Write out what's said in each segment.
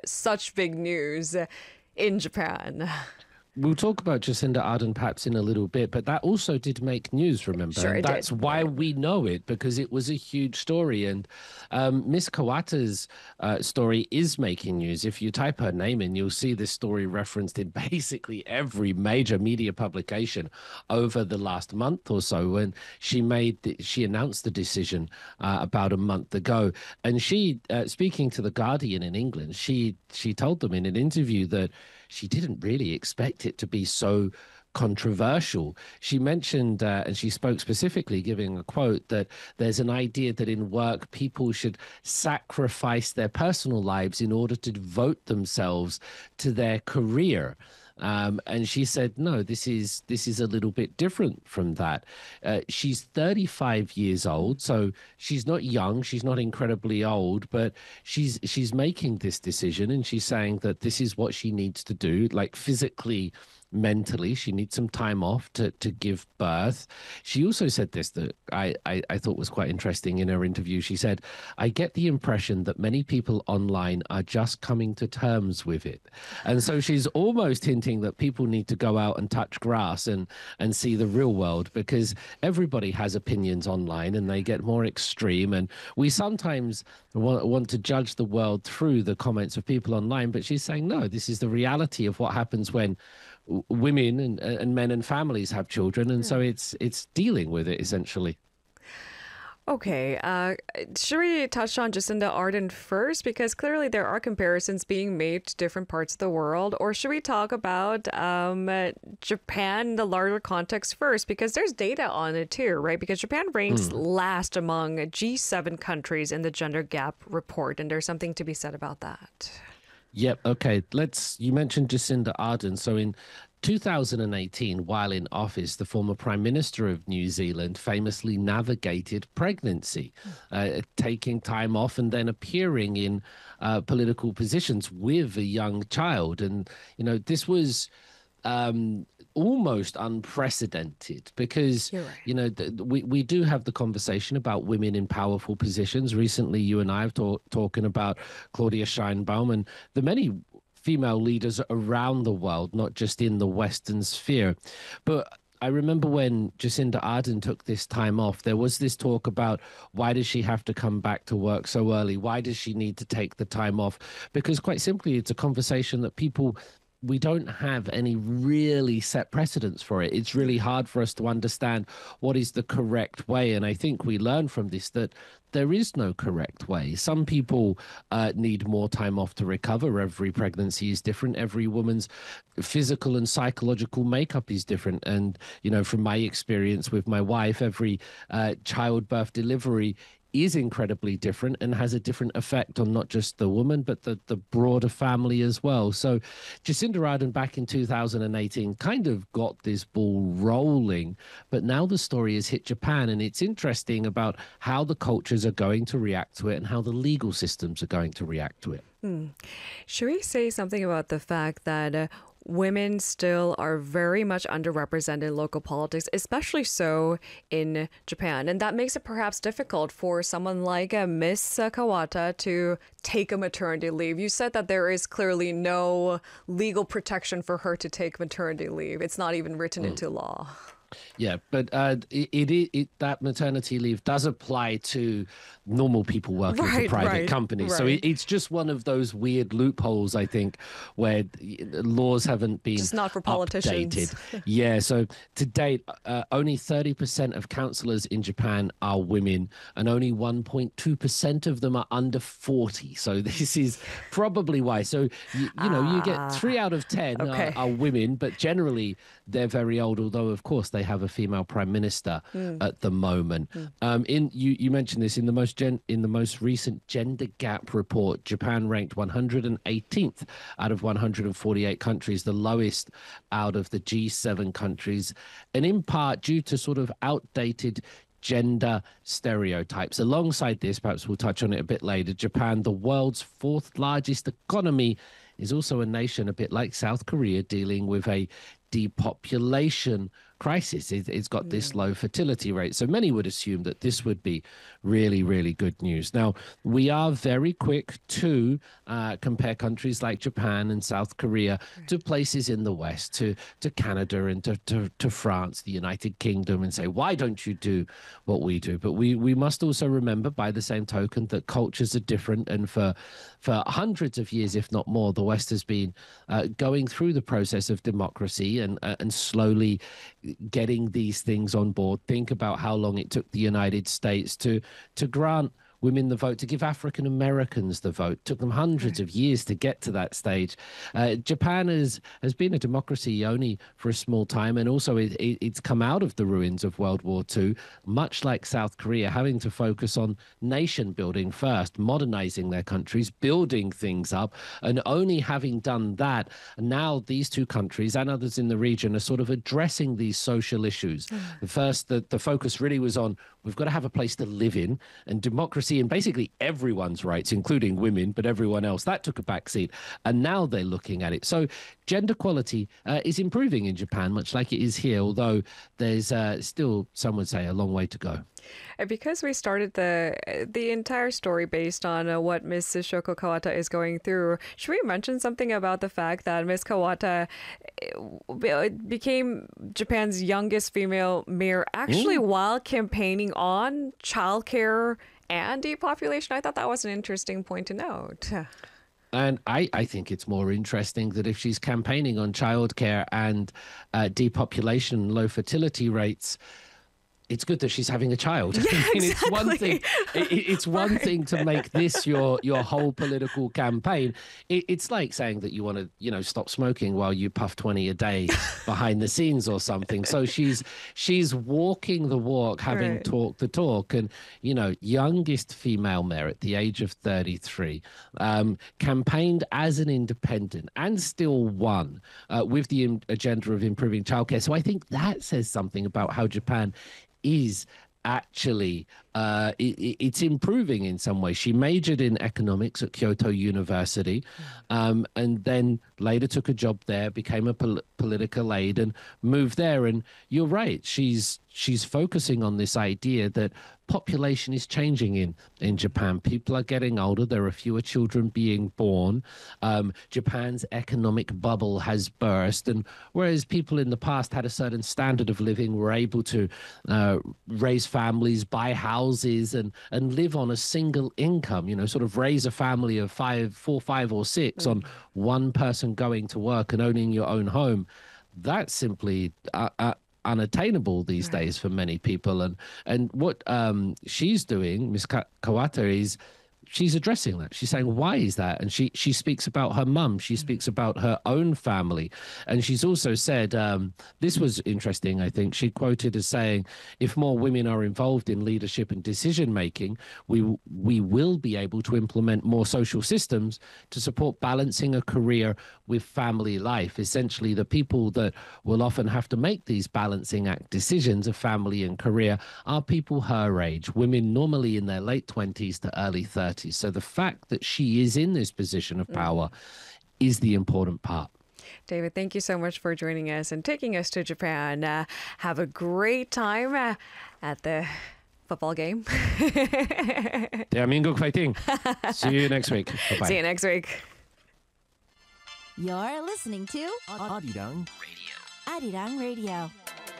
such big news in Japan. We'll talk about Jacinda Ardern perhaps in a little bit, but that also did make news, remember? Sure, And it did. that's why we know it, because it was a huge story. And Miss Kawata's story is making news. If you type her name in, you'll see this story referenced in basically every major media publication over the last month or so. When she announced the decision about a month ago, and she, speaking to the Guardian in England, she told them in an interview that she didn't really expect it to be so controversial. She mentioned, and she spoke specifically, giving a quote, that there's an idea that in work, people should sacrifice their personal lives in order to devote themselves to their career. And she said, no, this is a little bit different from that. She's 35 years old, so she's not young, she's not incredibly old, but she's making this decision, and she's saying that this is what she needs to do, like physically, mentally. She needs some time off to give birth. She also said this that I thought was quite interesting in her interview. She said, I get the impression that many people online are just coming to terms with it. And so she's almost hinting that people need to go out and touch grass and see the real world, because everybody has opinions online and they get more extreme. And we sometimes want to judge the world through the comments of people online. But she's saying, no, this is the reality of what happens when women and men and families have children, and so it's dealing with it essentially. Okay, should we touch on Jacinda Ardern first? Because clearly there are comparisons being made to different parts of the world. Or should we talk about Japan in the larger context first? Because there's data on it too, right? Because Japan ranks last among G7 countries in the gender gap report, and there's something to be said about that. Yep. Okay. You mentioned Jacinda Ardern. So in 2018, while in office, the former Prime Minister of New Zealand famously navigated pregnancy, taking time off and then appearing in political positions with a young child. And, this was almost unprecedented, because right. We do have the conversation about women in powerful positions. Recently, you and I have talking about Claudia Scheinbaum and the many female leaders around the world, not just in the Western sphere. But I remember when Jacinda Ardern took this time off, there was this talk about, why does she have to come back to work so early? Why does she need to take the time off? Because quite simply, it's a conversation that we don't have any really set precedents for it. It's really hard for us to understand what is the correct way. And I think we learn from this that there is no correct way. Some people need more time off to recover. Every pregnancy is different. Every woman's physical and psychological makeup is different. And, from my experience with my wife, every childbirth delivery is incredibly different and has a different effect on not just the woman, but the broader family as well. So Jacinda Ardern back in 2018 kind of got this ball rolling, but now the story has hit Japan, and it's interesting about how the cultures are going to react to it and how the legal systems are going to react to it. Should we say something about the fact that women still are very much underrepresented in local politics, especially so in Japan? And that makes it perhaps difficult for someone like Miss Kawata to take a maternity leave. You said that there is clearly no legal protection for her to take maternity leave. It's not even written into law. Yeah, but that maternity leave does apply to normal people working for private companies. So it's just one of those weird loopholes, I think, where laws haven't been just not for politicians. Updated. Yeah, so to date, only 30% of councillors in Japan are women, and only 1.2% of them are under 40. So this is probably why. So, you get 3 out of 10 are women, but generally they're very old, although, of course, they have a female prime minister at the moment. You mentioned this in the most recent gender gap report. Japan ranked 118th out of 148 countries, the lowest out of the G7 countries, and in part due to sort of outdated gender stereotypes. Alongside this, perhaps we'll touch on it a bit later, Japan, the world's 4th largest economy, is also a nation a bit like South Korea, dealing with a depopulation crisis. It's got this low fertility rate. So many would assume that this would be really, really good news. Now, we are very quick to compare countries like Japan and South Korea to places in the West, to Canada and to France, the United Kingdom, and say, why don't you do what we do? But we must also remember, by the same token, that cultures are different. And for hundreds of years, if not more, the West has been going through the process of democracy and slowly getting these things on board. Think about how long it took the United States to grant women the vote, to give African Americans the vote. It took them hundreds of years to get to that stage. Japan has been a democracy only for a small time, and also it's come out of the ruins of World War II, much like South Korea, having to focus on nation building first, modernizing their countries, building things up, and only having done that, now these two countries and others in the region are sort of addressing these social issues. First, the focus really was on, we've got to have a place to live in, and democracy and basically everyone's rights, including women, but everyone else, that took a backseat. And now they're looking at it. So gender equality is improving in Japan, much like it is here, although there's still, some would say, a long way to go. And because we started the entire story based on what Ms. Shoko Kawata is going through, should we mention something about the fact that Ms. Kawata became Japan's youngest female mayor actually while campaigning on childcare and depopulation? I thought that was an interesting point to note. And I think it's more interesting that if she's campaigning on childcare and depopulation, low fertility rates, it's good that she's having a child. Yeah, I mean, exactly. it's one thing. It's one thing to make this your whole political campaign. It's like saying that you want to, stop smoking while you puff 20 a day behind the scenes or something. So she's walking the walk, having talked the talk, and youngest female mayor at the age of 33, campaigned as an independent and still won with the agenda of improving childcare. So I think that says something about how Japan is actually it's improving in some way. She majored in economics at Kyoto University, and then later took a job there, became a political aide, and moved there. And you're right, she's focusing on this idea that population is changing in Japan. People are getting older. There are fewer children being born. Japan's economic bubble has burst. And whereas people in the past had a certain standard of living, were able to raise families, buy houses, and live on a single income, sort of raise a family of 4, 5, or 6 on one person going to work and owning your own home, that's simply unattainable these days for many people. And what she's doing, Ms. Kawata, is she's addressing that. She's saying, why is that? And she speaks about her mum. She speaks about her own family. And she's also said, this was interesting, I think. She quoted as saying, if more women are involved in leadership and decision making, we will be able to implement more social systems to support balancing a career with family life. Essentially, the people that will often have to make these balancing act decisions of family and career are people her age, women normally in their late 20s to early 30s. So the fact that she is in this position of power is the important part. David, thank you so much for joining us and taking us to Japan. Have a great time at the football game. 대한민국 fighting. See you next week. Bye-bye. See you next week. You're listening to Arirang Radio. Arirang Radio.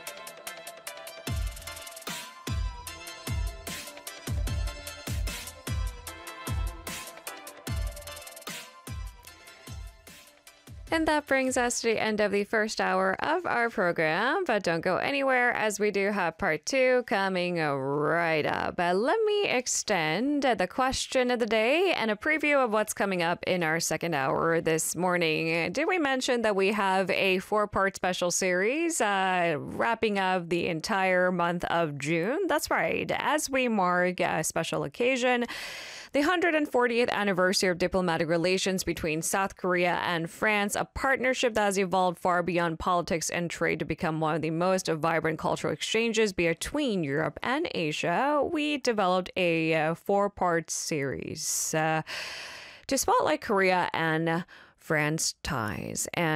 And that brings us to the end of the first hour of our program. But don't go anywhere, as we do have part 2 coming right up. Let me extend the question of the day and a preview of what's coming up in our second hour this morning. Did we mention that we have a 4-part special series wrapping up the entire month of June? That's right. As we mark a special occasion, the 140th anniversary of diplomatic relations between South Korea and France, a partnership that has evolved far beyond politics and trade to become one of the most vibrant cultural exchanges between Europe and Asia, we developed a 4-part series to spotlight Korea and France ties. And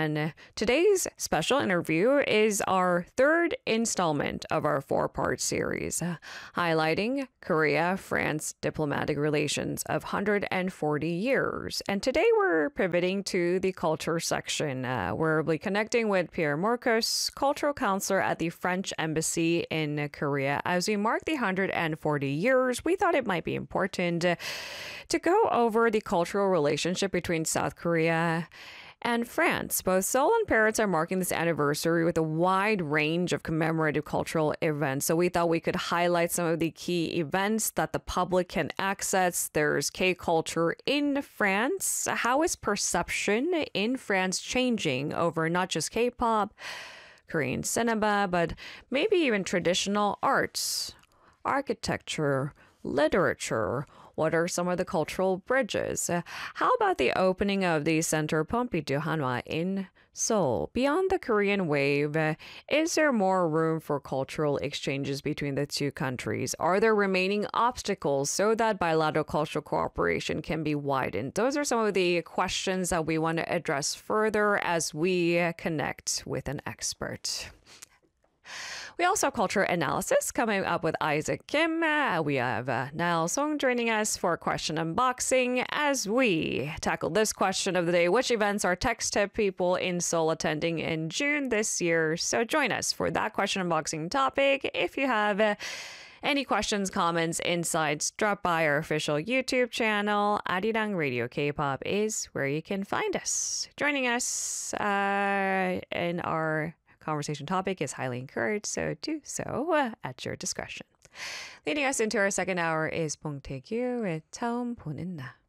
And today's special interview is our third installment of our four-part series, highlighting Korea-France diplomatic relations of 140 years. And today we're pivoting to the culture section. We'll be connecting with Pierre Marcos, cultural counselor at the French Embassy in Korea. As we mark the 140 years, we thought it might be important to go over the cultural relationship between South Korea and France. Both Seoul and Paris are marking this anniversary with a wide range of commemorative cultural events. So we thought we could highlight some of the key events that the public can access. There's K-culture in France. How is perception in France changing over not just K-pop, Korean cinema, but maybe even traditional arts, architecture, literature? What are some of the cultural bridges? How about the opening of the Centre Pompidou Hanwha in Seoul? Beyond the Korean wave, is there more room for cultural exchanges between the two countries? Are there remaining obstacles so that bilateral cultural cooperation can be widened? Those are some of the questions that we want to address further as we connect with an expert. We also have culture analysis coming up with Isaac Kim. We have Niall Song joining us for question unboxing as we tackle this question of the day. Which events are text tip people in Seoul attending in June this year? So join us for that question unboxing topic. If you have any questions, comments, insights, drop by our official YouTube channel. Arirang Radio K-pop is where you can find us. Joining us in our conversation topic is highly encouraged, so do so at your discretion. Leading us into our second hour is Bong Tae-gyu with 처음 보는 나.